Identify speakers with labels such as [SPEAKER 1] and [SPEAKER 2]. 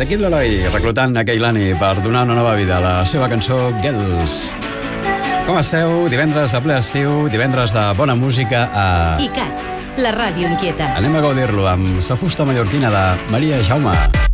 [SPEAKER 1] The Kid Laroi, reclutant a Kehlani per donar una nova vida a la seva cançó Girls. Com esteu? Divendres de ple estiu, divendres de bona música a...
[SPEAKER 2] ICAT, la ràdio inquieta.
[SPEAKER 1] Anem a gaudir-lo amb sa fusta mallorquina de Maria Jaume.